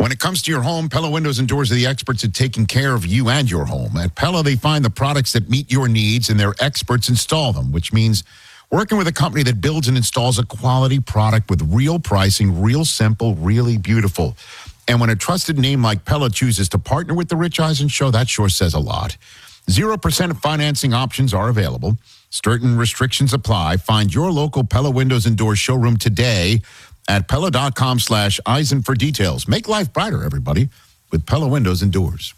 When it comes to your home, Pella Windows and Doors are the experts at taking care of you and your home. At Pella, they find the products that meet your needs, and their experts install them, which means working with a company that builds and installs a quality product with real pricing, real simple, really beautiful. And when a trusted name like Pella chooses to partner with the Rich Eisen Show, that sure says a lot. 0% of financing options are available. Certain restrictions apply. Find your local Pella Windows and Doors showroom today at Pella.com/Eisen for details. Make life brighter, everybody, with Pella Windows and Doors.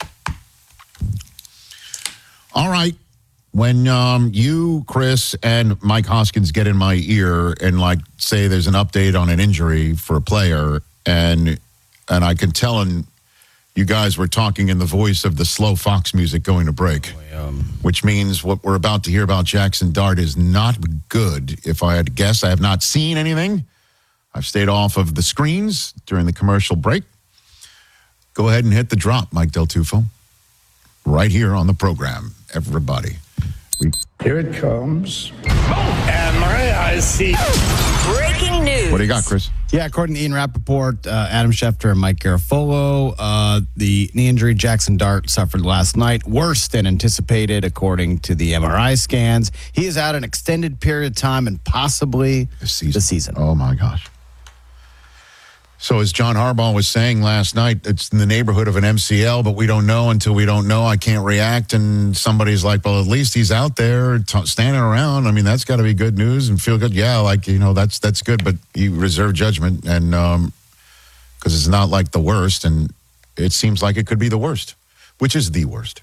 All right. When you, Chris, and Mike Hoskins get in my ear and, say there's an update on an injury for a player, and I can tell you guys were talking in the voice of the slow Fox music going to break, which means what we're about to hear about Jackson Dart is not good. If I had to guess, I have not seen anything. I've stayed off of the screens during the commercial break. Go ahead and hit the drop, Mike Del Tufo. Right here on the program, everybody. Here it comes. And my eyes see. Breaking news. What do you got, Chris? Yeah, according to Ian Rappaport, Adam Schefter, and Mike Garafolo, the knee injury Jackson Dart suffered last night, worse than anticipated, according to the MRI scans. He is out an extended period of time and possibly the season. Oh, my gosh. So as John Harbaugh was saying last night, it's in the neighborhood of an MCL, but we don't know until we don't know. I can't react. And somebody's like, well, at least he's out there standing around. I mean, that's got to be good news and feel good. Yeah, that's good. But you reserve judgment, and because it's not like the worst. And it seems like it could be the worst, which is the worst.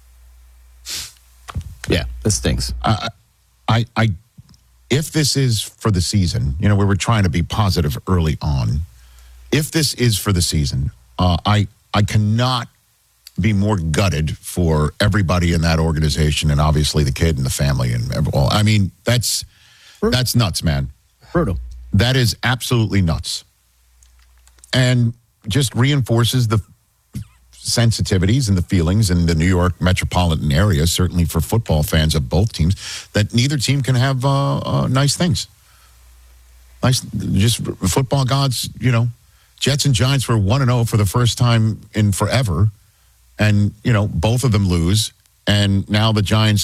Yeah, this stinks. If this is for the season, we were trying to be positive early on. If this is for the season, I cannot be more gutted for everybody in that organization, and obviously the kid and the family and everyone. I mean, that's nuts, man. Brutal. That is absolutely nuts, and just reinforces the sensitivities and the feelings in the New York metropolitan area, certainly for football fans of both teams, that neither team can have nice things. Nice, just football gods, Jets and Giants were 1-0 for the first time in forever. And, both of them lose. And now the Giants